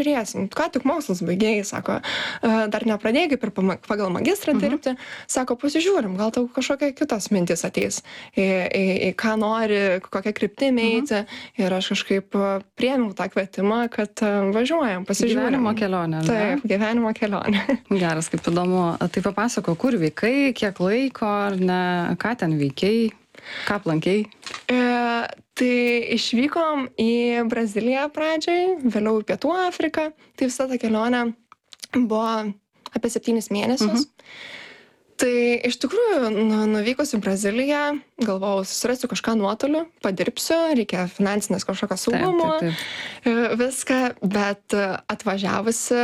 žiūrėsim, ką tik mokslus baigėjai, sako, dar nepradėjai kaip ir pagal magistrą dirbti, sako, pasižiūrim, gal tau kažkokia kitos mintis ateis, į ką nori, kokią kryptimį eiti. Ir aš kažkaip priėmiau tą kvietimą, kad važiuojam, pasižiūrim. Gyvenimo kelionė. Taip, gyvenimo kelionė. Geras, kaip įdomu. Tai papasako, kur vykai, kiek laiko, ar ne, ką ten veikiai, ką aplankei? Tai išvykom į Braziliją pradžiai, vėliau į Pietų Afriką. Tai visa ta kelionė buvo apie 7 mėnesius. Tai iš tikrųjų, nuvykus į Braziliją, galvojau, susirasiu kažką nuotoliu, padirbsiu, reikia finansinės kažkokio saugumo, viską, bet atvažiavusi,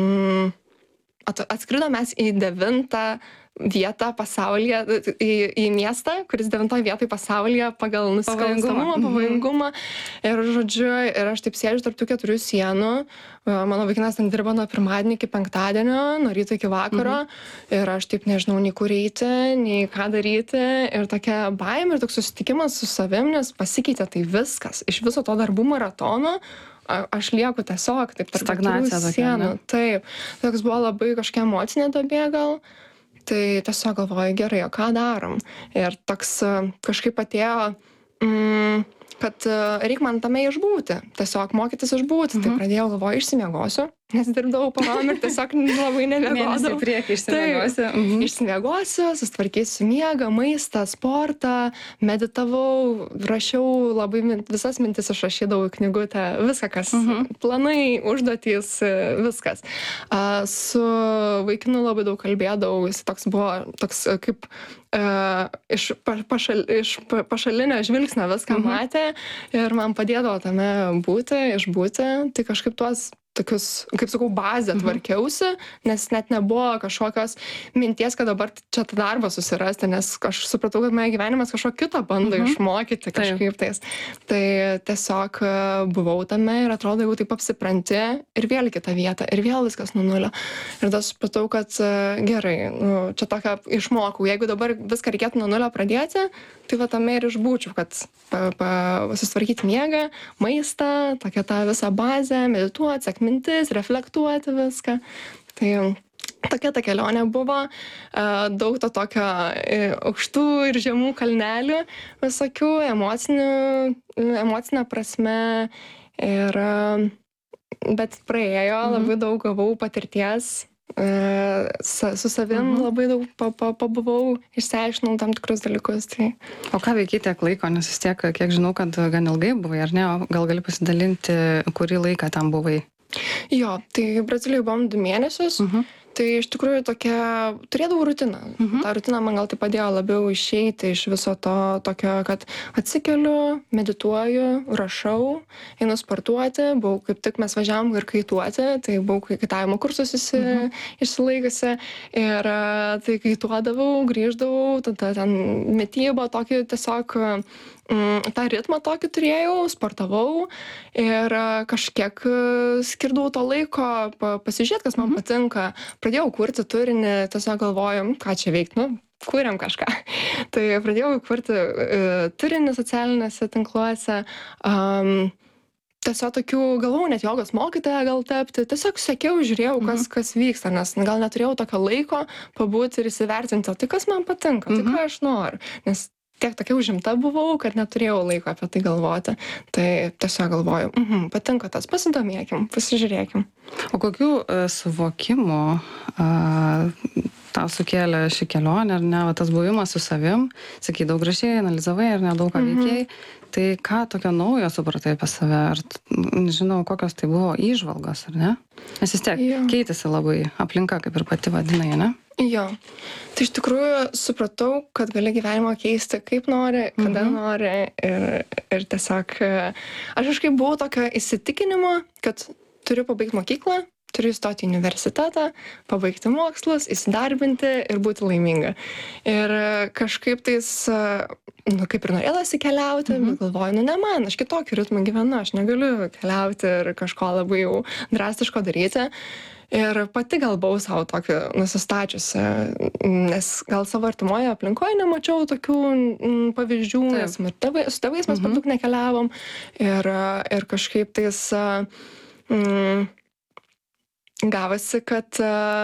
atskrido mes į 9 vietą pasaulyje, į miestą, kuris 9 vietoj pasaulyje pagal nusikalstamumą, pavojingumą. Ir žodžiu, ir aš taip sėdžiu tarp tų 4 sienų. Mano vaikinas ten dirba nuo pirmadienio iki penktadienio, nuo ryto iki vakaro. Ir aš taip nežinau, nei kur eiti, nei ką daryti. Ir tokia baimė ir toks susitikimas su savim, nes pasikeitė tai viskas. Iš viso to darbų maratono aš lieku tiesiog taip tarp stagnacija sienų. Taip. Toks buvo labai kažkokia emocinė duobė gal. Tai tiesiog galvoju, gerai, o ką darom? Ir toks kažkaip atėjo, kad reikia man tame išbūti, tiesiog mokytis išbūti. Tai pradėjau, galvoju, išsimiegosiu, nes dirbdavau parom ir tiesiog labai nemiegodavau. Mėnesį į priekį išsimiegosiu. Išsimiegosiu, sustvarkysiu miegą, maistą, sportą, meditavau, rašiau labai, visas mintis išrašydavau į knygutę, viską, kas planai, užduotys, viskas. Su vaikinu labai daug kalbėdavau, jis toks buvo, toks kaip iš pašalinio žvilgsnio viską matė ir man padėdavo tame būti, išbūti. Tai kažkaip tuos tokius, kaip sakau, bazę tvarkiausi, nes net nebuvo kažkokios minties, kad dabar čia tą darbą susirasti, nes aš supratau, kad mano gyvenimas kažko kito bando išmokyti kažkaip tais. Tai tiesiog buvau tame ir atrodo, jau taip apsipranti ir vėl kitą vietą ir vėl viskas nuo nulio. Ir tada supratau, kad gerai, čia tokia išmokau, jeigu dabar viską reikėtų nuo nulio pradėti, tai va tame ir išbūčiau, kad susitvarkyti miegą, maistą, tokią tą visą bazę, medituoti, sekti mintis, reflektuoti viską. Tai tokia ta kelionė buvo, daug to tokio aukštų ir žemų kalnelių, visokių emocinė prasme. Bet praėjo, labai daug gavau patirties. Su savim labai daug pabuvau, išsiaiškinau tam tikrus dalykus. Tai. O ką veikiai tiek laiko, nes vis tiek, kiek žinau, kad gan ilgai buvai, ar ne? Gal gali pasidalinti, kurį laiką tam buvai? Jo, tai Brazilijoje buvom 2 mėnesius. Tai iš tikrųjų tokia, turėdavau rutiną. Ta rutina man gal tai padėjo labiau išeiti iš viso to tokio, kad atsikeliu, medituoju, rašau, einu sportuoti, buvau kaip tik mes važiavom ir kaituoti, tai buvau kaitavimo kursus išsilaikusi ir tai kaituodavau, grįždavau, tada ten mityba tokį tiesiog tą ritmą tokį turėjau, sportavau ir kažkiek skirdavau to laiko pasižiūrėti, kas man patinka. Pradėjau kurti turinį, tiesiog galvojom, ką čia veikti, kūrėm kažką. Tai pradėjau kurti turinį socialinėse tinkluose. Tiesiog tokių, galvojau, net jogos mokytoja gal tapti. Tiesiog sekiau, žiūrėjau, kas vyksta, nes gal neturėjau tokio laiko pabūti ir įsivertinti, tai kas man patinka, tai ką aš noriu. Nes tiek tokia užimta buvau, kad neturėjau laiko apie tai galvoti. Tai tiesiog galvoju, patinka tas, pasidomėkim, pasižiūrėkim. O kokių suvokimų tau sukėlė ši kelionė, ar ne, tas buvimas su savim, sakai, daug gražiai analizavai, ar ne, daug ką veikėjai, tai ką tokio naujo supratai apie save, ar, nežinau, kokios tai buvo įžvalgos, ar ne? Nes vis tiek keitėsi labai aplinka, kaip ir pati vadinai, ne? Jo, tai iš tikrųjų supratau, kad gali gyvenimą keisti kaip nori, kada nori ir tiesiog aš kažkaip buvau tokio įsitikinimo, kad turiu pabaigti mokyklą, turiu įstoti į universitetą, pabaigti mokslus, įsidarbinti ir būti laiminga. Ir kažkaip tais, kaip ir norėdasi keliauti, bet galvoju, ne man, aš kitokį ritmą gyvenu, aš negaliu keliauti ir kažko labai jau drastiško daryti. Ir pati gal buvau savo tokį nusistačiusi, nes gal savo artimoje aplinkoje nemačiau tokių pavyzdžių, nes su tėvais mes per daug nekeliavom ir kažkaip tais gavosi, kad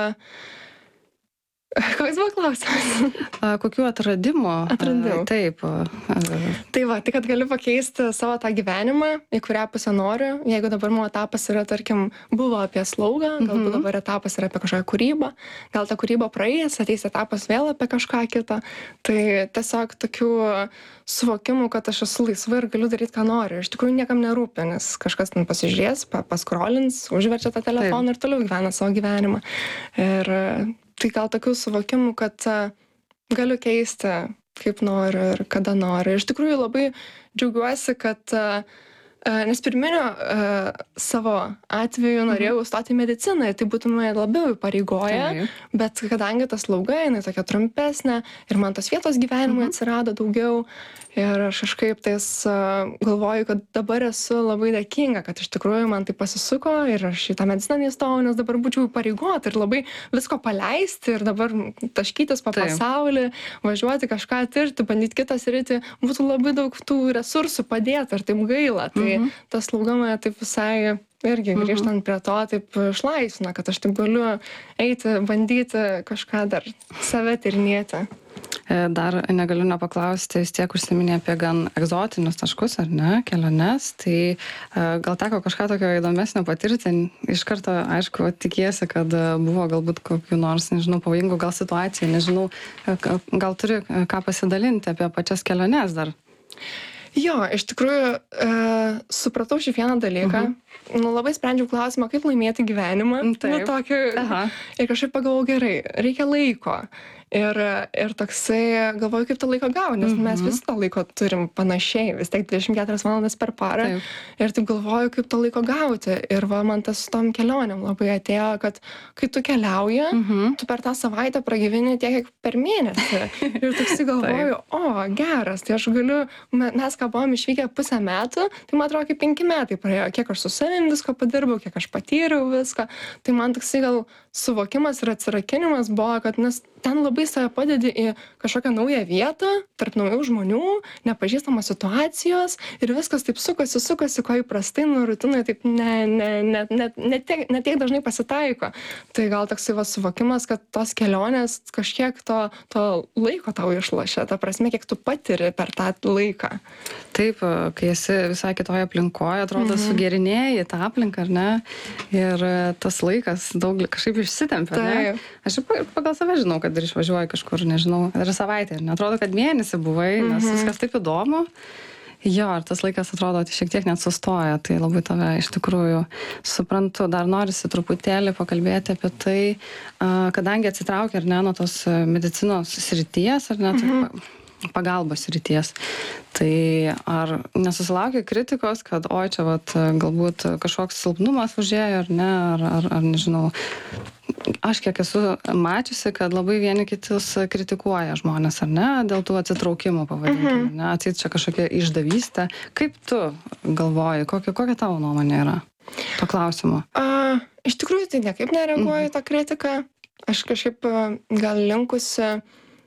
koks buvo klausimas? Kokių atradimų? Atradimų. Taip. Tai va, tai kad galiu pakeisti savo tą gyvenimą, į kurią pusę noriu. Jeigu dabar mano etapas yra, tarkim, buvo apie slaugą, galbūt dabar etapas yra apie kažkokią kūrybą, gal ta kūryba praeis, ateis etapas vėl apie kažką kitą. Tai tiesiog tokių suvokimų, kad aš esu laisva ir galiu daryti, ką noriu. Iš tikrųjų niekam nerūpi, nes kažkas ten pasižiūrės, paskrolins, užverčia tą telefoną ir toliau gyvena savo gyvenimą. Ir tai gal tokių suvokimų, kad galiu keisti kaip noriu ir kada noriu. Iš tikrųjų labai džiaugiuosi, kad nes pirminio savo atveju norėjau stoti į mediciną, tai būtų mane labiau įpareigoję, bet kadangi ta slauga, jinai tokia trumpesnė ir man tos vietos gyvenimui atsirado daugiau ir aš kažkaip tais galvoju, kad dabar esu labai dėkinga, kad iš tikrųjų man tai pasisuko ir aš į tą mediciną neįstojau, nes dabar būčiau įpareigota ir labai visko paleisti ir dabar taškytis po pasaulį, važiuoti kažką tirti, bandyti kitą sritį, būtų labai daug tų resursų padėti ir taip gaila. Tai ta slauga mane taip visai irgi grįžtant prie to taip išlaisvina, kad aš taip galiu eiti, bandyti kažką dar save tyrinėti. Dar negaliu nepaklausti, vis tiek užsiminė apie gan egzotinius taškus, ar ne, keliones, tai gal teko kažką tokio įdomesnio patirti, iš karto, aišku, tikiesi, kad buvo galbūt kokių nors, nežinau, pavojingų gal situacijų, nežinau, gal turi ką pasidalinti apie pačias keliones dar? Jo, iš tikrųjų, supratau šį vieną dalyką, labai sprendžiau klausimą, kaip laimėti gyvenimą, ir kažkaip pagalvojau, gerai, reikia laiko. Ir toksai galvoju, kaip tą laiką gauti, nes mes vis tą laiko turim panašiai, vis tiek 24 valandas per parą. Ir taip galvoju, kaip tą laiko gauti. Ir va, man tas su tom kelionėm labai atėjo, kad kai tu keliauji, tu per tą savaitę pragyveni tiek, kiek per mėnesį. Ir toksai galvoju, geras, tai aš galiu, mes ką buvom išvykę pusę metų, tai man atrodo, kaip 5 metai praėjo, kiek aš su savim visko padirbau, kiek aš patyriau viską. Tai man toksai gal suvokimas ir atsirakinimas buvo, kad nes ten labai save padedi į kažkokią naują vietą, tarp naujų žmonių, nepažįstamos situacijos ir viskas taip sukasi, ko įprastai, rutinai taip ne tiek dažnai pasitaiko. Tai gal toksai suvokimas, kad tos kelionės kažkiek to laiko tau išlošia, ta prasme, kiek tu patiri per tą laiką. Taip, kai esi visai kitoje aplinkoje, atrodo, sugerinėjai tą aplinką, ar ne? Ir tas laikas daug kažkaip išsitempia, ne? Aš pagal save žinau, kad ir išvažiuoju kažkur, nežinau, ir savaitę. Ir netrodo, kad mėnesį buvai, nes viskas taip įdomu. Jo, ir tas laikas atrodo, šiek tiek net sustoja, tai labai tave iš tikrųjų suprantu. Dar norisi truputėlį pakalbėti apie tai, kadangi atsitraukia, ar ne, nuo tos medicinos srities, ar ne, pagalbos srities. Tai ar nesusilaukia kritikos, kad oi, čia galbūt kažkoks silpnumas užėjo, ar ne, ar nežinau. Aš kiek esu mačiusi, kad labai vieni kitus kritikuoja žmonės, ar ne, dėl tų atsitraukimų pavadinkime, ne, atseit čia kažkokia išdavystė. Kaip tu galvoji, kokia tavo nuomonė yra to klausimo? Iš tikrųjų, tai niekaip nereaguoju tą kritiką. Aš kažkaip gal linkusi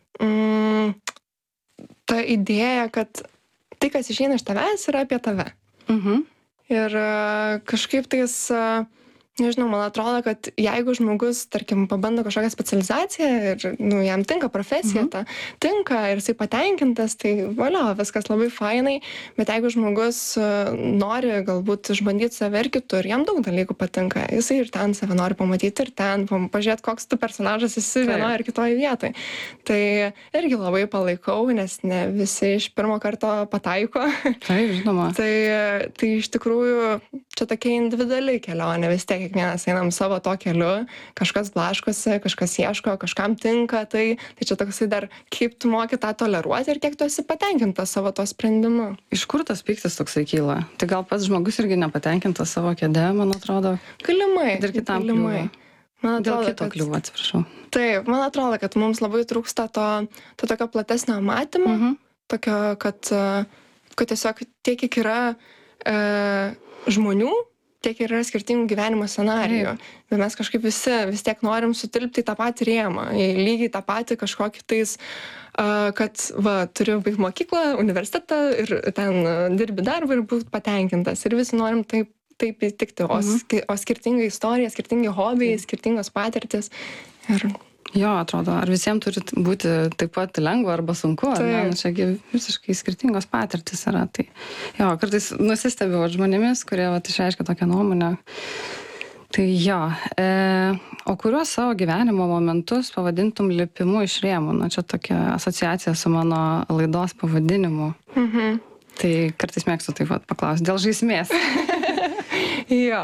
ta idėja, kad tai, kas išeina iš tavęs, yra apie tave. Ir kažkaip tais, nežinau, man atrodo, kad jeigu žmogus, tarkim, pabando kažkokią specializaciją ir jam tinka profesija, tinka ir jisai patenkintas, tai valio, viskas labai fainai, bet jeigu žmogus nori galbūt išbandyti save ir kitur, jam daug dalykų patinka, jisai ir ten save nori pamatyti ir ten, pažiūrėti, koks tu personažas esi vienoje ir kitoje vietoje. Tai irgi labai palaikau, nes ne visi iš pirmo karto pataiko. Taip, žinoma. Tai iš tikrųjų čia tokia individuali kelionė, vis tiek kiekvienas einam savo to keliu, kažkas blaškosi, kažkas ieško, kažkam tinka, tai čia toksai dar kaip tu moki tą toleruoti ir kiek tu esi patenkintas savo to sprendimu. Iš kur tas pyktis toksai kyla? Tai gal pats žmogus irgi nepatenkintas savo kėdė, man atrodo. Galimai. Ir kitam kliūva. Dėl kito kliūva, atsiprašau. Taip, man atrodo, kad mums labai trūksta to tokio platesnio matymo, tokio, kad tiesiog tiek, kiek yra žmonių, tiek yra skirtingų gyvenimo scenarijų. Bet mes kažkaip visi vis tiek norim sutilpti į tą patį rėmą, į lygiai tą patį kažkokį tais, kad turiu baigti mokyklą, universitetą ir ten dirbi darbą ir būti patenkintas. Ir visi norim taip taip įtikti, o skirtinga istorija, skirtingi hobiai, skirtingos patirtis. Ir Jo, atrodo, ar visiems turi būti taip pat lengva arba sunku, ar ne? Čiagi visiškai skirtingos patirtis yra. Tai jo, kartais nusistebiu žmonėmis, kurie išreiškia tokią nuomonę. Tai jo, o kuriuos savo gyvenimo momentus pavadintum lipimu iš rėmų? Na, čia tokia asociacija su mano laidos pavadinimu. Tai kartais mėgstu taip pat paklausti, dėl žaismės. Jo.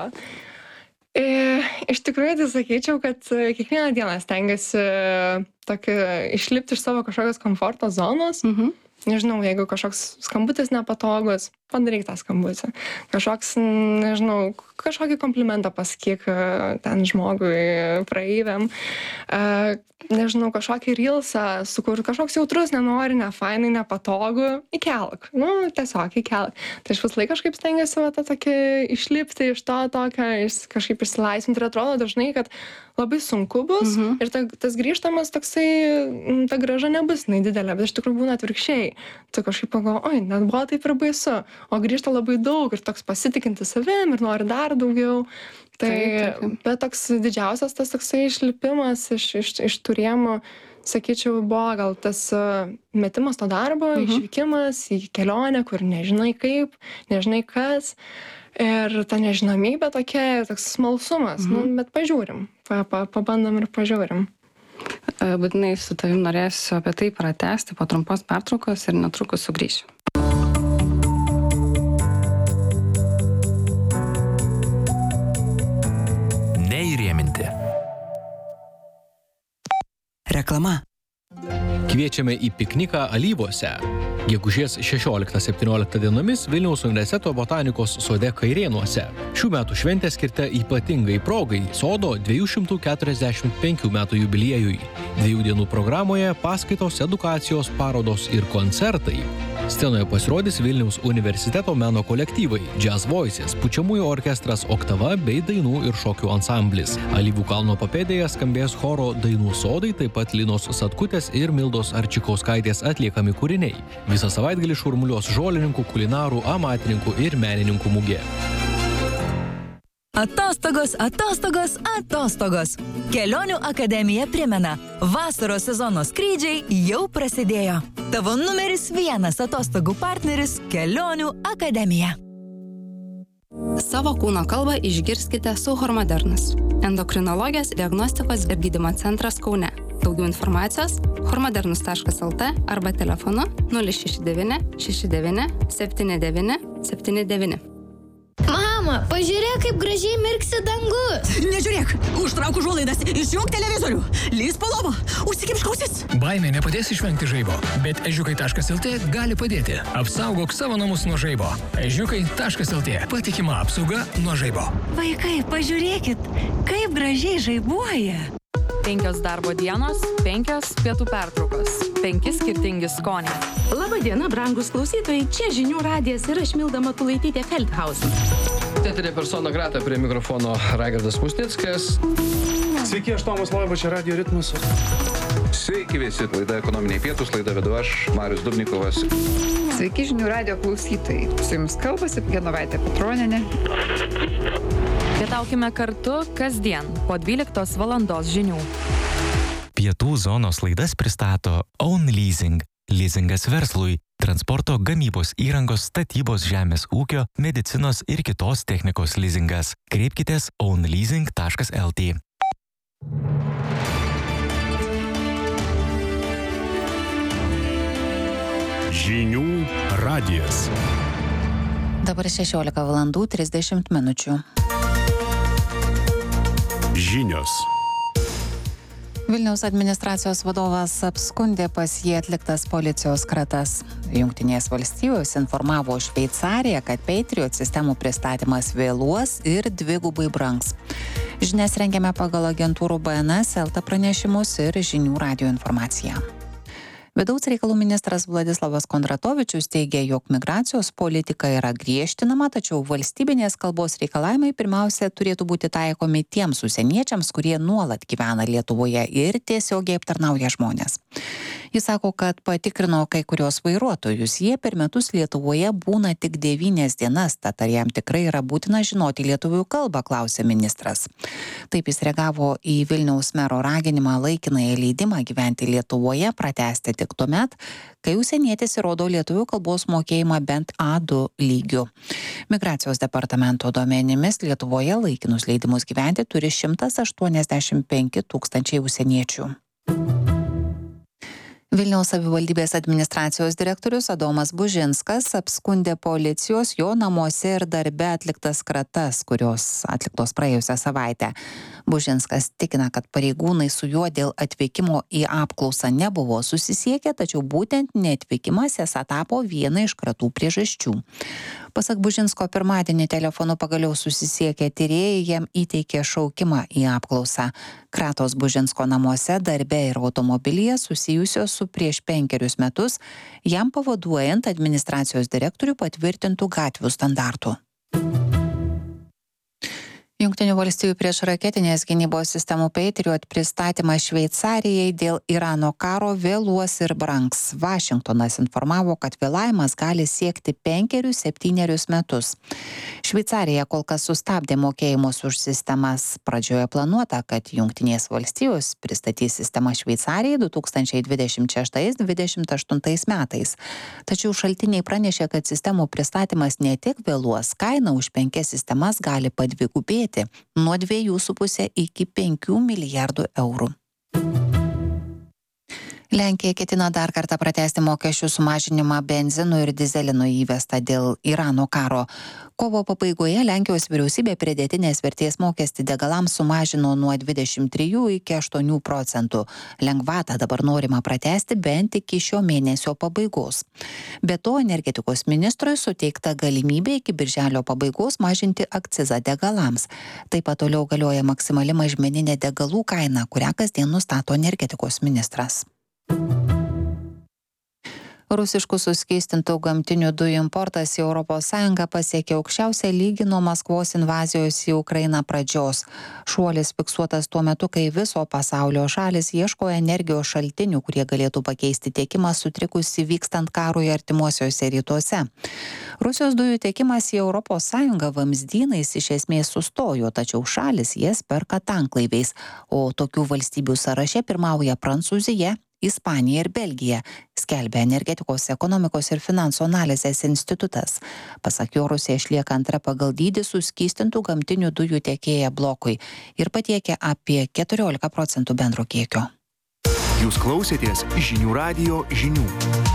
Iš tikrųjų, tai sakyčiau, kad kiekvieną dieną stengiasi išlipti iš savo kažkokios komforto zonos. Nežinau, jeigu kažkoks skambutis nepatogus, padaryk tą skambutį. Kažkoks, nežinau, kažkokį komplimentą pasakyk ten žmogui, praeiviam. Nežinau, kažkokį reelsą, sukur kažkoks jautrus, nenori, nefainai, nepatogu, įkelk. Tiesiog įkelk. Tai aš vis laik kažkaip stengiuosi išlipti iš to tokio, kažkaip išsilaisvinti. Ir atrodo dažnai, kad labai sunku bus ir tas grįžtamas toksai, ta grąža nebus didelė, bet iš tikrųjų būna atvirkščiai. Tu kažkaip pagalvoji, net buvo taip ir baisu, o grįžta labai daug ir toks pasitikinti savim ir nori dar daugiau. Tai, bet toks didžiausias tas toksai išlipimas iš tų rėmų, sakyčiau, buvo gal tas metimas to darbo, išvykimas į kelionę, kur nežinai kaip, nežinai kas. Ir ta nežinomybė tokia, toks smalsumas, bet pažiūrim, pabandom ir pažiūrim. Būtinai su tavim norėsiu apie tai pratęsti po trumpos pertraukos ir netrukus sugrįšiu. Neįrėminti. Reklama. Kviečiame į pikniką Alyvuose. Gegužės 16-17 dienomis Vilniaus universiteto botanikos sode Kairėnuose. Šių metų šventė skirta ypatingai progai sodo 245 metų jubiliejui. 2 dienų programoje paskaitos, edukacijos, parodos ir koncertai. Scenoje pasirodys Vilniaus universiteto meno kolektyvai Jazz Voices, pučiamųjų orkestras Oktava bei dainų ir šokių ansamblis. Alyvų kalno papėdėje skambės choro Dainų sodai, taip pat Linos Satkutės ir Mildos Arčikauskaitės atliekami kūriniai. Visą savaitgalį šurmuliuos žolininkų, kulinarų, amatininkų ir menininkų mugė. Atostogos, atostogos, atostogos. Kelionių akademija primena, vasaros sezono skrydžiai jau prasidėjo. Tavo numeris 1 atostogų partneris – Kelionių akademija. Savo kūno kalbą išgirskite su Hormodernus. Endokrinologijos diagnostikos ir gydymo centras Kaune. Daugiau informacijos hormodernus.lt arba telefonu 069 69 79 79. Mama, pažiūrėk, kaip gražiai mirksi dangus. Nežiūrėk, užtrauk užuolaidas, išjunk televizorių, lįsk po lovą, užsikimšk ausis. Baimė nepadės išvengti žaibo, bet ežiukai.lt gali padėti. Apsaugok savo namus nuo žaibo. Ežiukai.lt. Patikima apsauga nuo žaibo. Vaikai, pažiūrėkit, kaip gražiai žaibuoja. 5 darbo dienos, 5 pietų pertraukos, 5 skirtingi skoniai. Labadiena, brangus klausytojai, čia Žinių radijas ir aš Milda Matulaitytė Feldhausen. Teatrė persona grata, prie mikrofono Raigardas Musnickas. Sveiki, aš Tomas Loiba, čia Radio Ritmas. Sveiki visi, laida Ekonominiai pietūs, laida vedu aš, Marius Dubnikovas. Sveiki, Žinių radijo klausytojai. Su jums kalbasi Genovaitė Petronienė. Pietaukime kartu kasdien po 12 valandos žinių. Pietų zonos laidas pristato Own Leasing. Leasingas verslui, transporto, gamybos įrangos, statybos, žemės ūkio, medicinos ir kitos technikos leasingas. Kreipkitės ownleasing.lt. Žinių radijas. Dabar 16:30 min. Žinios. Vilniaus administracijos vadovas apskundė pas jį atliktas policijos kratas. Jungtinės valstijos informavo Šveicariją, kad Patriot sistemų pristatymas vėluos ir dvigubai brangs. Žinias rengiame pagal agentūrų BNS, LT pranešimus ir Žinių radijo informaciją. Vidaus reikalų ministras Vladislavas Kondratovičius teigia, jog migracijos politika yra griežtinama, tačiau valstybinės kalbos reikalavimai pirmiausia turėtų būti taikomi tiems užsieniečiams, kurie nuolat gyvena Lietuvoje ir tiesiogiai aptarnauja žmonės. Jis sako, kad patikrino kai kurios vairuotojus. Jie per metus Lietuvoje būna tik 9 dienas, tad ar jam tikrai yra būtina žinoti lietuvių kalbą, klausė ministras. Taip jis reagavo į Vilniaus mero raginimą laikinąją leidimą gyventi Lietuvoje pratęsti tik tuomet, kai užsienietis įrodo lietuvių kalbos mokėjimą bent A2 lygiu. Migracijos departamento duomenimis Lietuvoje laikinus leidimus gyventi turi 185 000 užsieniečių. Vilniaus savivaldybės administracijos direktorius Adomas Bužinskas apskundė policijos jo namuose ir darbe atliktas kratas, kurios atliktos praėjusią savaitę. Bužinskas tikina, kad pareigūnai su juo dėl atvykimo į apklausą nebuvo susisiekę, tačiau būtent neatvykimas esą tapo viena iš kratų priežasčių. Pasak Bužinsko, pirmadienį telefonu pagaliau susisiekę tyrėjai jam įteikė šaukimą į apklausą. Kratos Bužinsko namuose, darbe ir automobilyje susijusios su prieš 5 metus jam pavaduojant administracijos direktorių patvirtintų gatvių standartų. Jungtinių valstijų priešraketinės gynybos sistemų Patriot pristatymas Šveicarijai dėl Irano karo vėluos ir brangs. Vašingtonas informavo, kad vėlavimas gali siekti 5-7 metus. Šveicarija kol kas sustabdė mokėjimus už sistemas. Pradžioje planuota, kad Jungtinės valstijos pristatys sistemą Šveicarijai 2026-2028 metais. Tačiau šaltiniai pranešė, kad sistemų pristatymas ne tik vėluos, kaina už 5 sistemas gali padvigubėti nuo 2,5 iki 5 milijardų eurų. Lenkija ketina dar kartą pratęsti mokesčių sumažinimą benzinui ir dyzelinui įvestą dėl Irano karo. Kovo pabaigoje Lenkijos vyriausybė pridėtinės vertės mokestį degalams sumažino nuo 23 iki 8%. Lengvatą dabar norima pratęsti bent iki šio mėnesio pabaigos. Be to, energetikos ministrui suteikta galimybė iki birželio pabaigos mažinti akcizą degalams. Taip pat toliau galioja maksimali mažmeninė degalų kaina, kurią kasdien nustato energetikos ministras. Rusiškų suskystintų gamtinių dujų importas į ES pasiekė aukščiausią lygį nuo Maskvos invazijos į Ukrainą pradžios. Šuolis fiksuotas tuo metu, kai viso pasaulio šalis ieško energijos šaltinių, kurie galėtų pakeisti tiekimą sutrikusi vykstant karui artimuosiuose rytuose. Rusijos dujų tiekimas į ES vamzdynais iš esmės sustojo, tačiau šalis jas perka tanklaiviais, o tokių valstybių sąraše pirmauja Prancūzija, Ispanija ir Belgija, skelbia Energetikos, ekonomikos ir finansų analizės institutas. Pasak jo, Rusija išlieka antra pagal dydį suskystintų gamtinių dujų tiekėja blokui ir patiekia apie 14% bendro kiekio. Jūs klausėtės Žinių radijo žinių.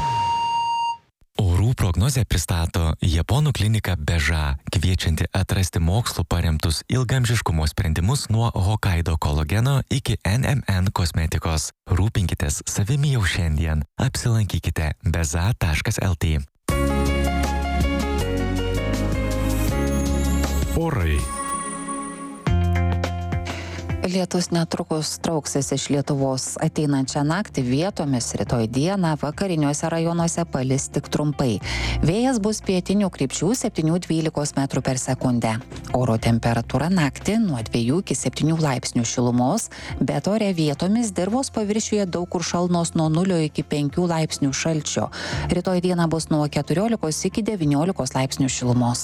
Orų prognozę pristato Japonų klinika Beža, kviečianti atrasti mokslu paremtus ilgamžiškumo sprendimus nuo Hokkaido kolageno iki NMN kosmetikos. Rūpinkitės savimi jau šiandien. Apsilankykite beza.lt. Orai. Lietus netrukus trauksis iš Lietuvos. Ateinančią naktį vietomis, rytoj dieną vakariniuose rajonuose palis tik trumpai. Vėjas bus pietinių krypčių 7-12 metrų per sekundę. Oro temperatūra naktį nuo 2 iki 7 laipsnių šilumos, bet ore vietomis dirvos paviršiuje daug kur šalnos nuo 0 iki 5 laipsnių šalčio. Rytoj dieną bus nuo 14 iki 19 laipsnių šilumos.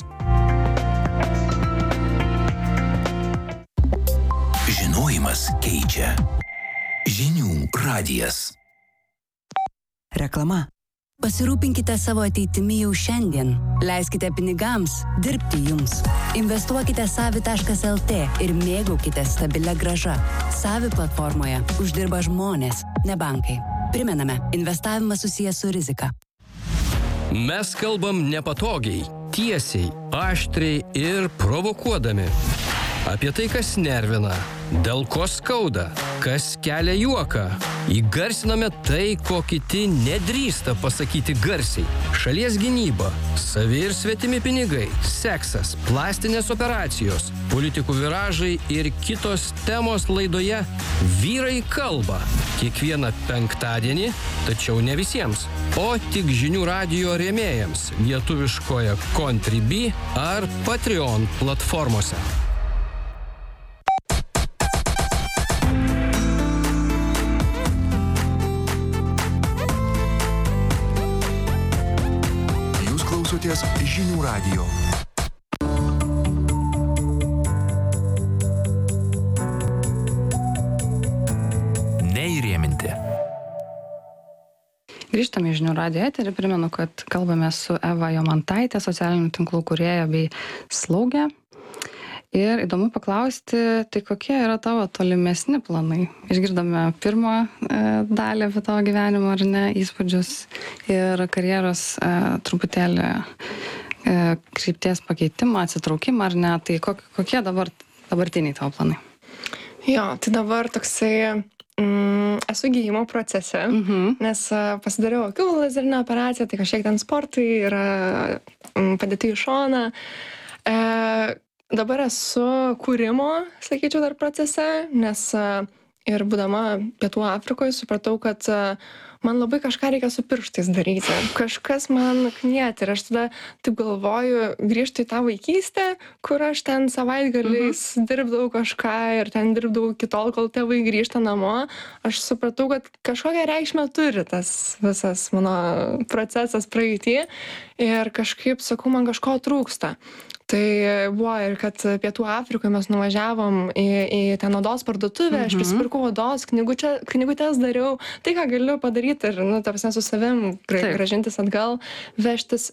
Žinojimas keičia. Žinių radijas. Reklama. Pasirūpinkite savo ateitimi jau šiandien. Leiskite pinigams dirbti jums. Investuokite savi.lt ir mėgaukite stabilią grąžą. Savi platformoje uždirba žmonės, ne bankai. Primename, investavimas susijęs su rizika. Mes kalbam nepatogiai, tiesiai, aštriai ir provokuodami. Apie tai, kas nervina, dėl ko skauda, kas kelia juoką. Įgarsiname tai, ko kiti nedrįsta pasakyti garsiai. Šalies gynyba, savi ir svetimi pinigai, seksas, plastinės operacijos, politikų viražai ir kitos temos laidoje Vyrai kalba. Kiekvieną penktadienį, tačiau ne visiems, o tik Žinių radijo rėmėjams lietuviškoje Contribui ar Patreon platformose. laikas žinių radijo. Neįrėminti. Grįžtame į žinių radijo eterį, primenu, kad kalbame su Eva Jomantaitė, socialinių tinklų kūrėja bei slaugė. Ir įdomu paklausti, tai kokie yra tavo tolimesni planai? Išgirdome pirmą dalį apie tavo gyvenimą, ar ne, įspūdžius ir karjeros truputėlį krypties pakeitimą, atsitraukimą, ar ne, tai kokie dabartiniai tavo planai? Jo, tai dabar toksai esu gydymo procese, nes pasidariau akių lazerinę operaciją, tai kažkiek ten sportai yra padėti į šoną. Dabar esu kūrimo, sakyčiau, dar procese, nes ir būdama Pietų Afrikoje supratau, kad man labai kažką reikia su pirštais daryti. Kažkas man knieti ir aš tada taip galvoju, grįžtu į tą vaikystę, kur aš ten savaitgaliais dirbdavau kažką ir ten dirbdavau iki tol, kol tėvai grįžta namo. Aš supratau, kad kažkokią reikšmę turi tas visas mano procesas praeitį ir kažkaip, sakau, man kažko trūksta. Tai buvo ir kad Pietų Afrikoje mes nuvažiavom į ten odos parduotuvę, aš prisipirkau odos, knygutes dariau, tai ką galiu padaryti ir, ta prasme, su savim grąžintis atgal, vežtis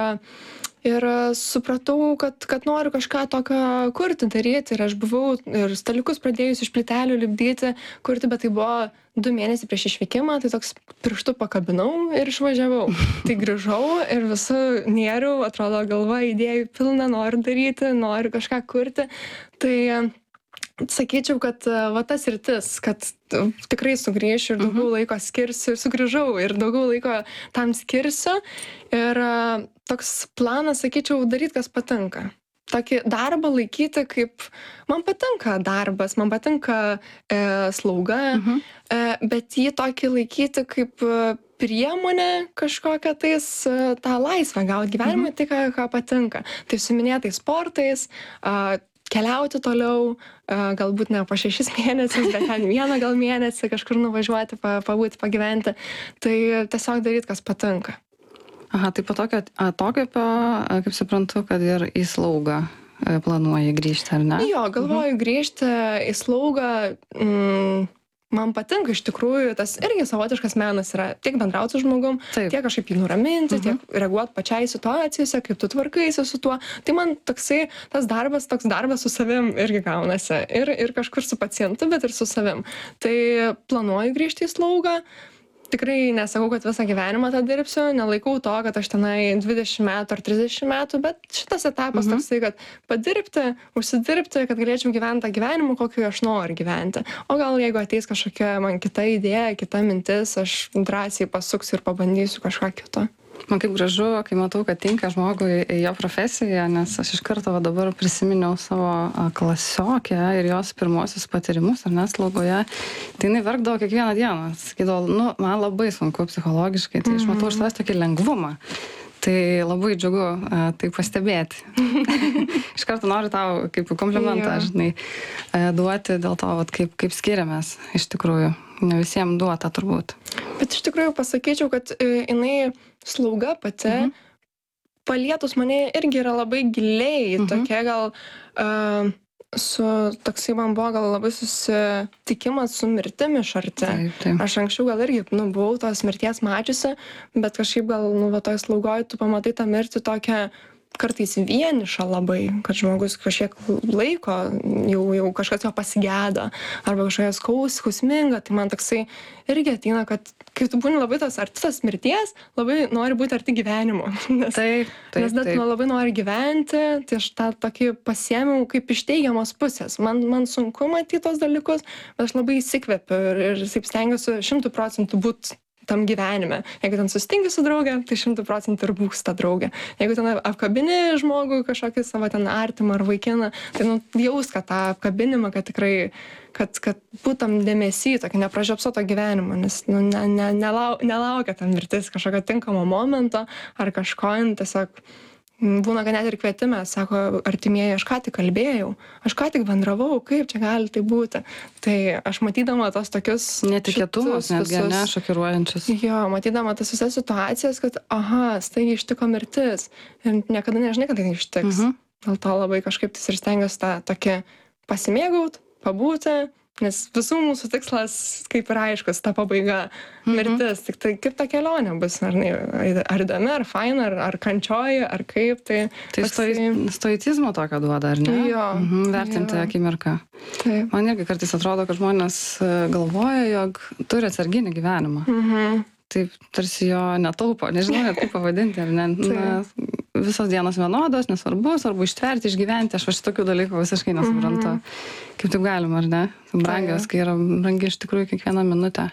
ir supratau, kad noriu kažką tokio kurti, daryti ir aš buvau ir staliukus pradėjus iš plytelių lipdyti, kurti, bet tai buvo 2 mėnesiai prieš išvykimą, tai toks pirštu pakabinau ir išvažiavau. Tai grįžau ir visų nėriau, atrodo galva idėjų pilna, noriu daryti, noriu kažką kurti. Tai sakyčiau, kad va tas rytis, kad tikrai sugrįšiu ir daugiau laiko skirsiu, sugrįžau ir daugiau laiko tam skirsiu. Ir toks planas, sakyčiau, daryti, kas patinka. Tokį darbą laikyti kaip, man patinka darbas, man patinka slauga, bet jį tokį laikyti kaip priemonę kažkokią tais tą laisvę gauti gyvenimui, tai ką patinka. Tai su minėtais sportais, keliauti toliau, galbūt ne po 6 mėnesius, bet ten 1 gal mėnesį kažkur nuvažiuoti, pabūti, pagyventi. Tai tiesiog daryti, kas patinka. Aha, tai po tokio atokvėpio, kaip suprantu, kad ir į slaugą planuoji grįžti, ar ne? Jo, galvoju grįžti į slaugą. Man patinka iš tikrųjų, tas irgi savotiškas menas yra tiek bendrauti su žmogum, tiek kažkaip jį nuraminti, tiek reaguoti pačiai situacijose, kaip tu tvarkaisi su tuo. Tai man toksai, toks darbas su savim irgi gaunasi. Ir kažkur su pacientu, bet ir su savim. Tai planuoju grįžti į slaugą. Tikrai nesakau, kad visą gyvenimą tą dirbsiu, nelaikau to, kad aš tenai 20 metų ar 30 metų, bet šitas etapas toksai, kad padirbti, užsidirbti, kad galėčiau gyventi tą gyvenimą, kokį aš noriu gyventi. O gal jeigu ateis kažkokia man kita idėja, kita mintis, aš drąsiai pasuksiu ir pabandysiu kažką kito. Man kaip gražu, kai matau, kad tinka žmogui jo profesija, nes aš iš karto dabar prisiminiau savo klasiokę ir jos pirmosius patyrimus, ar ne, slaugoje. Tai jinai verkdavo kiekvieną dieną. Sakydavo, man labai sunku psichologiškai, tai aš matau iš tavęs tokį lengvumą. Tai labai džiugu tai pastebėti. Iš karto noriu tau kaip komplimentą, žinai, duoti dėl to, kaip skiriamės iš tikrųjų. Ne visiems duota turbūt. Bet iš tikrųjų pasakyčiau, kad jinai slauga pati palietus mane irgi yra labai giliai, tokia gal toksai man buvo gal labai susitikimas su mirtim iš arti. Aš anksčiau gal irgi buvau tos mirties mačiusi, bet kažkaip gal toj slaugoj tu pamatai tą mirtį tokią kartais vienišą labai, kad žmogus kažkiek laiko jau kažkas jo pasigėda arba kažkokia skausminga, tai man toksai irgi ateina, kad kai tu būni labai tos arti mirties, labai nori būti arti gyvenimo. Nes labai nori gyventi, tai aš tą tokį pasiėmiau kaip iš teigiamos pusės. Man sunku matyti tos dalykus, bet aš labai įsikvepiu ir taip stengiuosi 100% būti tam gyvenime. Jeigu ten susitinki su draugė, tai 100% ir būks ta draugė. Jeigu ten apkabini žmogų kažkokį savo ten artimą ar vaikiną, tai jaus, kad tą apkabinimą, kad tikrai, kad būtam dėmesį, tokį nepražiopsoto gyvenimo, nes nelaukia tam mirtis kažkokio tinkamo momento ar kažko, tiesiog būna, kad net ir kvietime, sako artimieji, aš ką tik kalbėjau, aš ką tik bendravau, kaip čia gali tai būti. Tai aš matydama tos tokius... Netikėtumus, netgi ne, šokiruojančius. Jo, matydama tas visas situacijas, kad, staigiai ištiko mirtis ir niekada nežinai, kad tai ištiks. Dėl to labai kažkaip tai ir stengiuosi tą tokį pasimėgaut, pabūti, nes visų mūsų tikslas, kaip ir aiškus, ta pabaiga, mirtis. Tik tai kaip ta kelionė bus, ar įdomi, ar faina, ar kančioji, ar kaip. Tai stoicizmo tokio duoda, ar ne? Jo. Vertinti akimirką. Taip. Man irgi kartais atrodo, kad žmonės galvoja, jog turi atsarginį gyvenimą. Taip, tarsi jo netaupo, nežinau net kaip pavadinti, ar ne? Visos dienos vienodos, nesvarbu, svarbu ištverti, išgyventi, aš šitokių dalykų visiškai nesuprantu. Kaip taip galima, ar ne? Brangios, kai yra brangi iš tikrųjų kiekvieną minutę.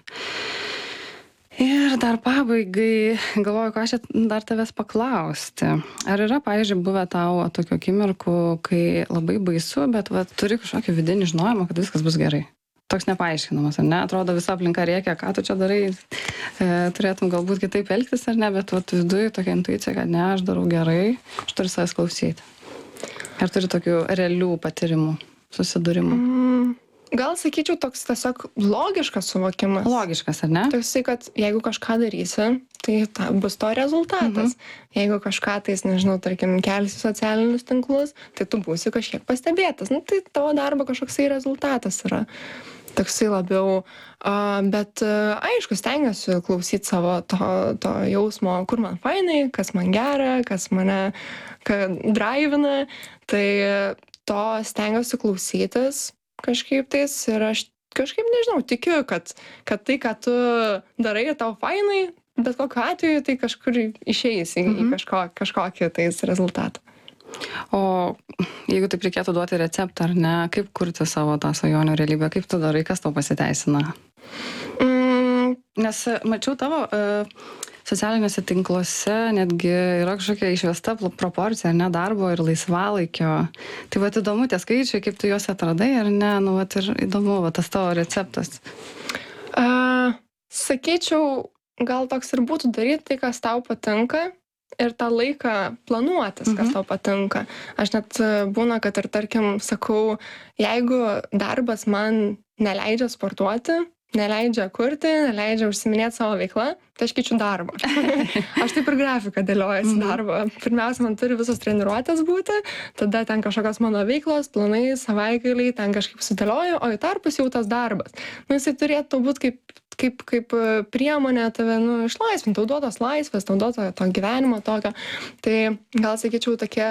Ir dar pabaigai, galvoju, ką aš dar tavęs paklausti. Ar yra, pavyzdžiui, buvę tau tokių akimirkų, kai labai baisu, bet turi kažkokį vidinį žinojimą, kad viskas bus gerai? Toks nepaaiškinamas, ar ne? Atrodo, visa aplinka rėkia, ką tu čia darai, turėtum galbūt kitaip elgtis, ar ne, bet viduje tokia intuicija, kad ne, aš darau gerai, aš turiu savęs klausyti. Ar turi tokių realių patyrimų, susidūrimų? Gal sakyčiau, toks tiesiog logiškas suvokimas. Logiškas, ar ne? Toksai, kad jeigu kažką darysi, tai bus to rezultatas. Jeigu kažką tais, nežinau, tarkim, kelsi socialinius tinklus, tai tu būsi kažkiek pastebėtas. Tai tavo darbo kažkoksai rezultatas yra. Toksai labiau, bet aišku, stengiuosi klausyti savo to jausmo, kur man fainai, kas man gera, kas mane draivina, tai to stengiuosi klausytis kažkaip tais ir aš kažkaip, nežinau, tikiu, kad tai, ką tu darai ir tau fainai, bet kokiu atveju tai kažkur išeis į kažkokį tais rezultatą. O jeigu taip reikėtų duoti receptą, ar ne, kaip kurti savo tą svajonių realybę, kaip tu darai, kas tau pasiteisina? Nes mačiau tavo socialiniuose tinkluose netgi yra kažkokia išvesta proporcija, ar ne, darbo ir laisvalaikio. Tai įdomu tie skaičiai, kaip tu juos atradai, ar ne, ir įdomu, tas tavo receptas. Sakyčiau, gal toks ir būtų daryti tai, kas tau patinka. Ir tą laiką planuotis, kas tau patinka. Aš net būna, kad ir tarkim sakau, jeigu darbas man neleidžia sportuoti, neleidžia kurti, neleidžia užsiminėti savo veiklą, tai aš keičiu darbą. Aš taip ir grafiką dėliojasi darbą. Pirmiausia, man turi visos treniruotės būti, tada ten kažkokios mano veiklos, planai, savaitgaliai, ten kažkaip sudėlioju, o į tarpus jau tas darbas. Jisai turėtų būti kaip priemonė tave išlaisvinti, tau duotos laisvės, tau duoto to gyvenimo tokio. Tai gal sakyčiau tokia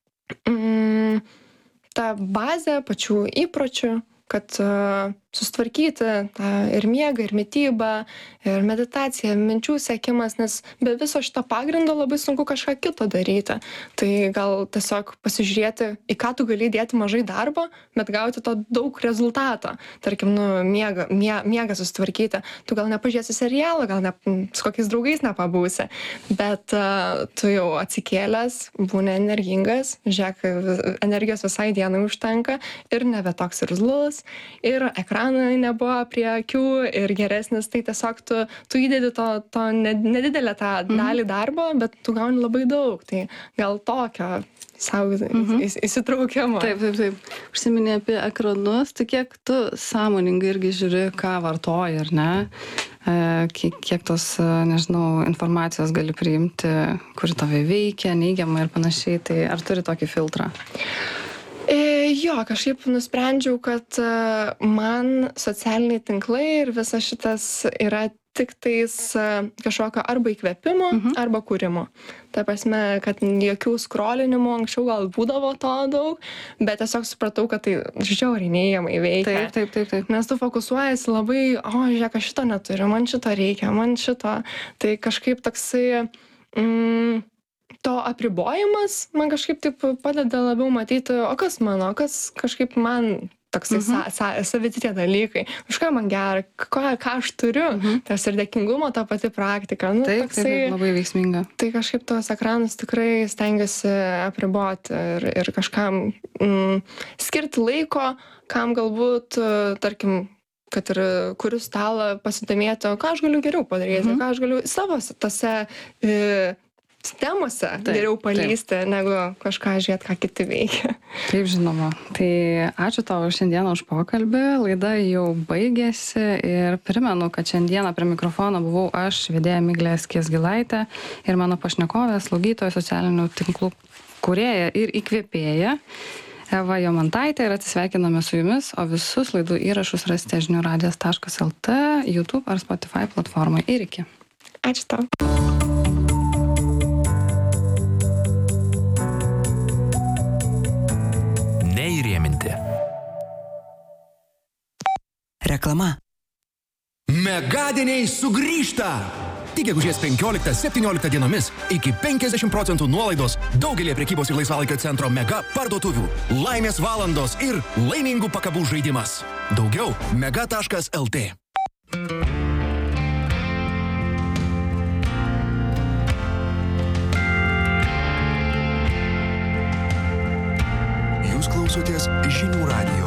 ta bazė pačių įpročių, kad susitvarkyti tą ir miegą, ir mitybą, ir meditaciją, minčių sekimas, nes be viso šito pagrindo labai sunku kažką kito daryti. Tai gal tiesiog pasižiūrėti, į ką tu gali dėti mažai darbo, bet gauti to daug rezultato. Tarkim, miegą susitvarkyti. Tu gal nepažiūrėsi serialą, gal su kokiais draugais nepabūsi, bet tu jau atsikėlęs, būni energingas, žiūrėk, energijos visai dienai užtenka ir nebe toks irzlus, ir ekranai nebuvo prie akių ir geresnis, tai tiesiog tu įdedi to nedidelę tą dalį darbo, bet tu gauni labai daug, tai gal tokio savo įsitraukimo. Taip. Užsiminė apie ekranus, tai kiek tu sąmoningai irgi žiūri, ką vartoji, ar ne? Kiek tos, nežinau, informacijos gali priimti, kuri tave veikia, neigiamai ir panašiai, tai ar turi tokį filtrą? Jo, kažkaip nusprendžiau, kad man socialiniai tinklai ir visas šitas yra tik tais kažkokio arba įkvėpimo, arba kūrimo. Ta prasme, kad jokių skrolinimų anksčiau gal būdavo to daug, bet tiesiog supratau, kad tai žiauriai neigiamai veikia. Taip. Nes tu fokusuojasi labai, žiūrėk, aš šito neturiu, man šito reikia, man šito. Tai kažkaip toksai... to apribojimas man kažkaip taip padeda labiau matyti, o kas mano, kas kažkaip man toksai saviti tie dalykai, už ką man gera, ką aš turiu, tas ir dėkingumo ta pati praktika. Taip, labai veiksminga. Tai kažkaip tos ekranus tikrai stengiasi apriboti ir kažkam skirti laiko, kam galbūt, tarkim, kad ir kuriu stalą pasidomėti, ką aš galiu geriau padaryti, ką aš galiu savo tose temose geriau palysti, negu kažką žiūrėti, ką kiti veikia. Taip, žinoma. Tai ačiū tau šiandieną už pokalbį. Laida jau baigėsi ir primenu, kad šiandieną prie mikrofono buvau aš, vedėja Miglė Skiesgilaitė, ir mano pašnekovė, slaugytoja, socialinių tinklų kūrėja ir įkvėpėja Eva Jomantaitė, ir atsisveikiname su jumis, o visus laidų įrašus rasite žiniųradijas.lt, YouTube ar Spotify platformai. Ir iki. Ačiū tau. Neįrėminti. Reklama. Megadieniai sugrįžta! Tik gegužės 15-17 dienomis iki 50% nuolaidos daugelį prekybos ir laisvalaikio centro Mega parduotuvių. Laimės valandos ir laimingų pakabų žaidimas. Daugiau mega.lt. Jūs klausotės Žinių radijo.